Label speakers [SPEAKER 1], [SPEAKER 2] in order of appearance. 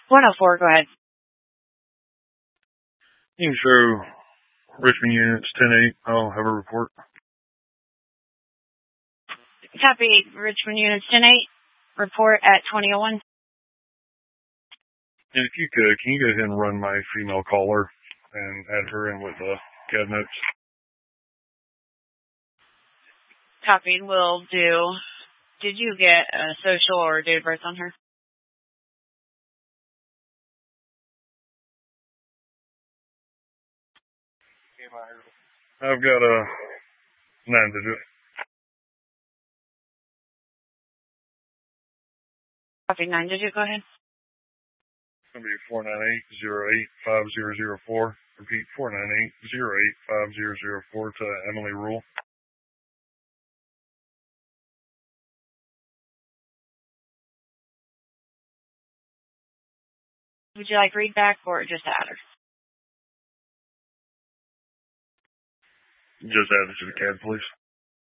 [SPEAKER 1] 104, go ahead.
[SPEAKER 2] You can show Richmond units 10-8. I'll have a report.
[SPEAKER 1] Copy, Richmond units 10-8. Report at 2001.
[SPEAKER 2] And if you could, can you go ahead and run my female caller and add her in with the CAD notes?
[SPEAKER 1] Copied, will do. Did you get a social or date of birth on her?
[SPEAKER 2] I've got a 9-digit.
[SPEAKER 1] Copy, 9-digit, go ahead.
[SPEAKER 2] It's going to be 498-08-5004. Repeat, 498-08-5004 to Emily Rule.
[SPEAKER 1] Would you like read back or just add her?
[SPEAKER 2] Just add it to the CAD, please.